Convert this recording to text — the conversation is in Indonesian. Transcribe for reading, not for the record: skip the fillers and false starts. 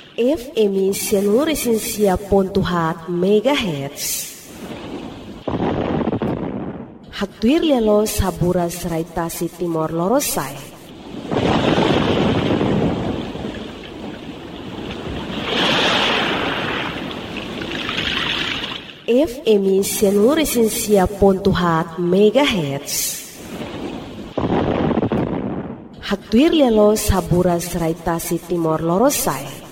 FM Seluruh Pontuhat MHz. Hatuir lelo sabura seraitasi Timor Lorosai. FM Seluruh Pontuhat MHz. Hatuir lelo sabura seraitasi Timor Lorosai.